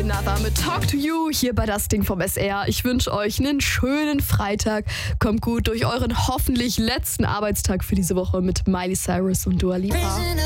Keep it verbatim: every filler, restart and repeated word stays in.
Another mit Talk to You hier bei Das Ding vom S R. Ich wünsche euch einen schönen Freitag. Kommt gut durch euren hoffentlich letzten Arbeitstag für diese Woche mit Miley Cyrus und Dua Lipa.